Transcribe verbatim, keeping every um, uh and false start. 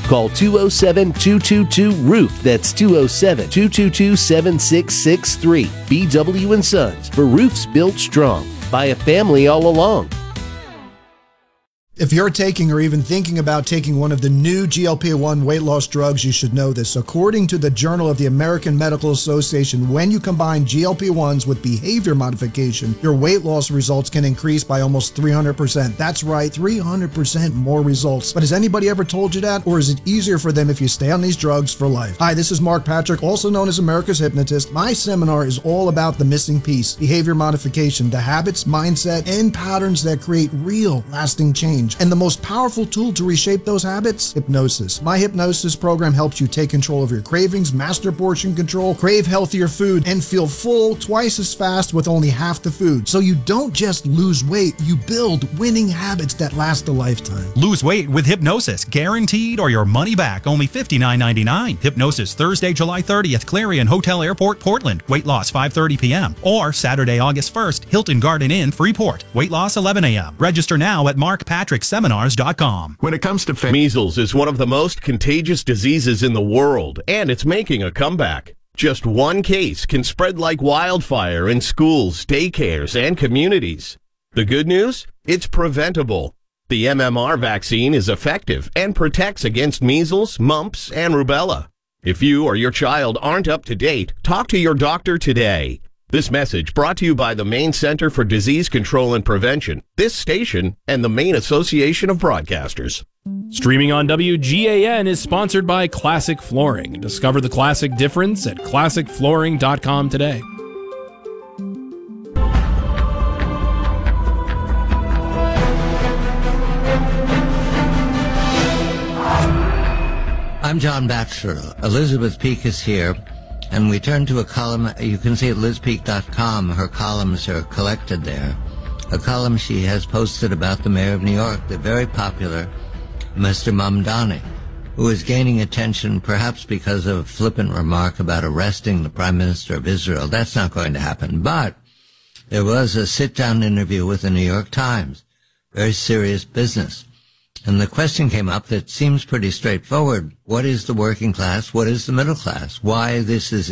Call two oh seven, two two two, R O O F. That's two oh seven, two two two, seven six six three. B W and Sons, for roofs built strong by a family all along. If you're taking or even thinking about taking one of the new G L P one weight loss drugs, you should know this. According to the Journal of the American Medical Association, when you combine G L P ones with behavior modification, your weight loss results can increase by almost three hundred percent. That's right, three hundred percent more results. But has anybody ever told you that? Or is it easier for them if you stay on these drugs for life? Hi, this is Mark Patrick, also known as America's Hypnotist. My seminar is all about the missing piece, behavior modification, the habits, mindset, and patterns that create real, lasting change. And the most powerful tool to reshape those habits? Hypnosis. My hypnosis program helps you take control of your cravings, master portion control, crave healthier food, and feel full twice as fast with only half the food. So you don't just lose weight, you build winning habits that last a lifetime. Lose weight with hypnosis, guaranteed or your money back. Only fifty-nine ninety-nine. Hypnosis, Thursday, July thirtieth, Clarion Hotel Airport, Portland. Weight loss, five thirty p.m. Or Saturday, August first, Hilton Garden Inn, Freeport. Weight loss, eleven a.m. Register now at mark patrick seminars dot com. When it comes to fa- measles is one of the most contagious diseases in the world, and it's making a comeback. Just one case can spread like wildfire in schools, daycares, and communities. The good news? It's preventable. The M M R vaccine is effective and protects against measles, mumps, and rubella. If you or your child aren't up to date, talk to your doctor today. This message brought to you by the Maine Center for Disease Control and Prevention, this station, and the Maine Association of Broadcasters. Streaming on W G A N is sponsored by Classic Flooring. Discover the classic difference at classic flooring dot com today. I'm John Batchelor. Elizabeth Peak is here. And we turn to a column you can see at liz peak dot com. Her columns are collected there. A column she has posted about the mayor of New York, the very popular Mister Mamdani, who is gaining attention perhaps because of a flippant remark about arresting the Prime Minister of Israel. That's not going to happen. But there was a sit-down interview with the New York Times. Very serious business. And the question came up that seems pretty straightforward. What is the working class? What is the middle class? Why this is